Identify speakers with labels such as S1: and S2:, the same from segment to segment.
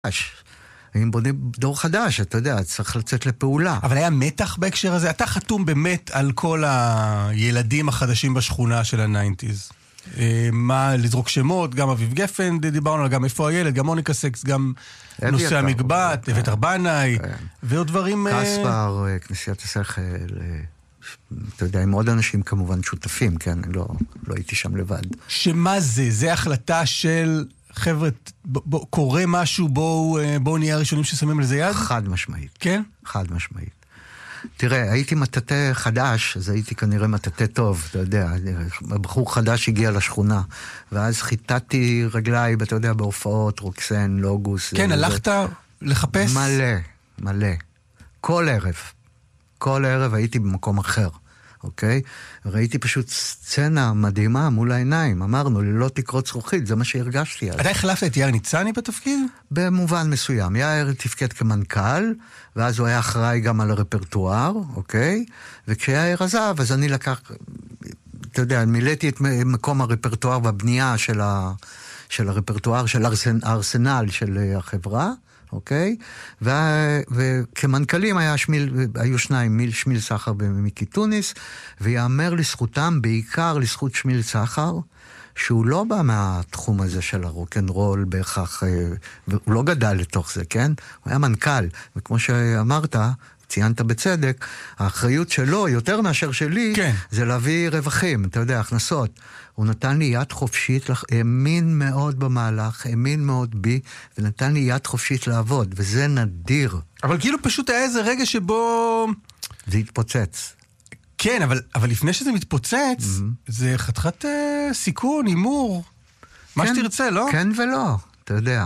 S1: אם בונים דור חדש, אתה יודע, צריך לצאת לפעולה.
S2: אבל היה מתח בהקשר הזה? אתה חתום באמת על כל הילדים החדשים בשכונה של ה-90s. מה, לזרוק שמות, גם אביב גפן, דיברנו על גם איפה הילד, גם מוניקה סקס, גם נושא המקבט, אביתר בנאי, ועוד דברים...
S1: קספר, כנסיית השכל, אתה יודע, עם עוד אנשים כמובן שותפים, כן, לא הייתי שם לבד.
S2: שמה זה? זה החלטה של... חבר'ה, קורה משהו, בואו נהיה הראשונים ששמים לזה יד?
S1: חד משמעית.
S2: כן?
S1: חד משמעית. תראה, הייתי מטאטה חדש, אז הייתי כנראה מטאטה טוב, אתה יודע, בחור חדש הגיע לשכונה, ואז חיטטתי רגליי, אתה יודע, בהופעות, רוקסן, לוגוס.
S2: כן, הלכת לחפש?
S1: מלא. כל ערב הייתי במקום אחר. אוקיי? ראיתי פשוט סצנה מדהימה מול העיניים. אמרנו, ללא תקרות זכוכית, זה מה שהרגשתי אז.
S2: אתה החלפת את יאיר ניצני בתפקיד?
S1: במובן מסוים. יאיר תפקד כמנכ"ל, ואז הוא היה אחראי גם על הרפרטואר, אוקיי? וכשיאיר עזב, אז אני אתה יודע, מילאתי את מקום הרפרטואר והבנייה של הרפרטואר, של הארסנל של החברה, אוקיי? וכמנכ"לים היו שניים, שמיל סחר ומיקי טוניס, ויאמר לזכותם, בעיקר לזכות שמיל סחר, שהוא לא בא מהתחום הזה של הרוק'נ'רול בהכרח, הוא לא גדל לתוך זה, כן? הוא היה מנכ"ל, וכמו שאמרת, ציינת בצדק, האחריות שלו, יותר מאשר שלי, כן. זה להביא רווחים, אתה יודע, הכנסות. הוא נתן לי יד חופשית, האמין מאוד במהלך, האמין מאוד בי, ונתן לי יד חופשית לעבוד, וזה נדיר.
S2: אבל כאילו פשוט היה איזה רגע שבו...
S1: זה התפוצץ.
S2: כן, אבל לפני שזה מתפוצץ, זה חתיכת סיכון, אימור, מה שתרצה, לא?
S1: כן ולא, אתה יודע.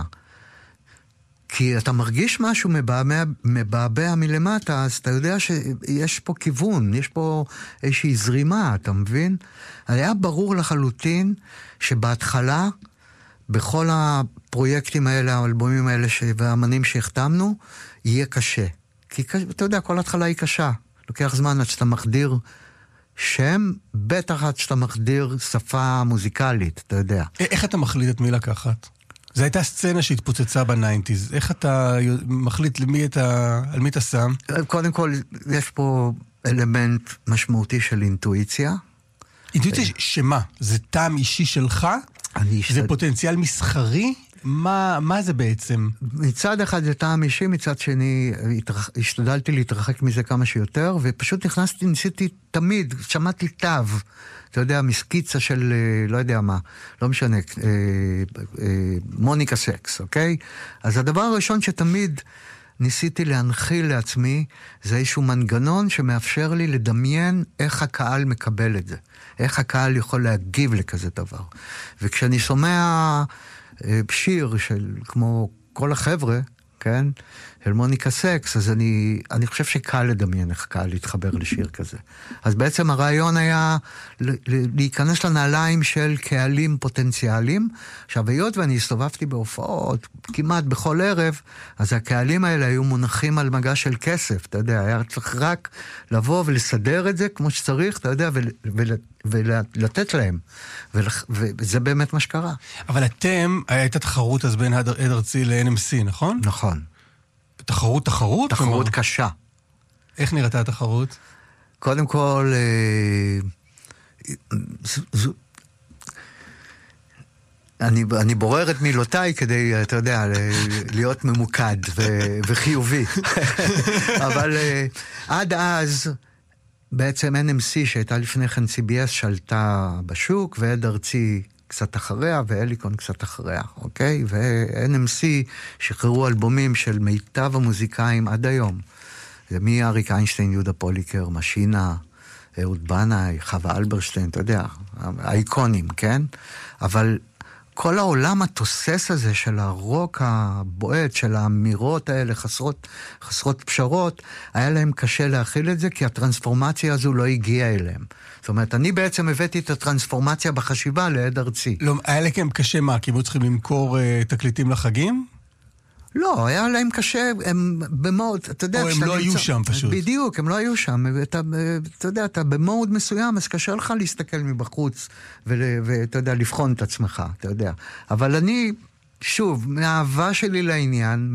S1: כי אתה מרגיש משהו מבעבע מלמטה, אז אתה יודע שיש פה כיוון, יש פה איזושהי זרימה, אתה מבין? היה ברור לחלוטין שבהתחלה, בכל הפרויקטים האלה, האלבומים האלה והאמנים שהחתמנו, יהיה קשה. כי אתה יודע, כל התחלה היא קשה. לוקח זמן עד שאתה מחדיר שם, בטח עד שאתה מחדיר שפה מוזיקלית, אתה יודע.
S2: איך אתה מחליט את מי לקחת? זו הייתה סצנה שהתפוצצה ב-90s. איך אתה מחליט על מי אתה שם?
S1: קודם כל, יש פה אלמנט משמעותי של אינטואיציה.
S2: אינטואיציה שמה? זה טעם אישי שלך? זה פוטנציאל מסחרי? מה זה בעצם?
S1: מצד אחד זה טעם אישי, מצד שני השתדלתי להתרחק מזה כמה שיותר, ופשוט ניסיתי תמיד, שמעתי תו, אתה יודע, מסקיצה של, לא יודע מה, לא משנה, מוניקה סקס, אוקיי? אז הדבר הראשון שתמיד ניסיתי להנחיל לעצמי, זה איזשהו מנגנון שמאפשר לי לדמיין איך הקהל מקבל את זה, איך הקהל יכול להגיב לכזה דבר. וכשאני שומע שיר של כמו כל החבר'ה, כן? של מוניקה סקס, אז אני חושב שקל לדמיין איך קל להתחבר לשיר כזה. אז בעצם הרעיון היה להיכנס לנעליים של קהלים פוטנציאליים. עכשיו, היות ואני הסתובבתי בהופעות כמעט בכל ערב, אז הקהלים האלה היו מונחים על מגע של כסף, אתה יודע, היה צריך רק לבוא ולסדר את זה כמו שצריך, אתה יודע, ולתת להם. וזה באמת מה שקרה.
S2: אבל הייתה תחרות אז בין עד ארצי ל-NMC, נכון?
S1: נכון.
S2: תחרות?
S1: תחרות קשה.
S2: איך נראתה התחרות?
S1: קודם כל, אני בורר את מילותיי כדי, אתה יודע, להיות ממוקד וחיובי. אבל עד אז, בעצם NMC שהייתה לפני כן CBS שלטה בשוק, ועד ארצי קצת אחריה, ואליקון קצת אחריה, אוקיי? ו-NMC שחררו אלבומים של מיטב המוזיקאים עד היום. זה אריק איינשטיין, יהודה פוליקר, משינה, אהוד בנאי, חווה אלברשטיין, אתה יודע, האיקונים, כן? אבל כל העולם התוסס הזה של הרוק הבועט, של האמירות האלה, חסרות פשרות, היה להם קשה להכיל את זה, כי הטרנספורמציה הזו לא הגיעה אליהם. זאת אומרת, אני בעצם הבאתי את הטרנספורמציה בחשיבה לעד ארצי.
S2: לא, היה להם קשה מה? כי הם צריכים למכור תקליטים לחגים?
S1: לא, היה להם קשה, הם במוד, אתה יודע...
S2: או הם לא היו שם פשוט.
S1: בדיוק, הם לא היו שם. אתה יודע, אתה במוד מסוים, אז קשה לך להסתכל מבחוץ, ואתה יודע, לבחון את עצמך, אתה יודע. אבל אני שוב, מהאהבה שלי לעניין,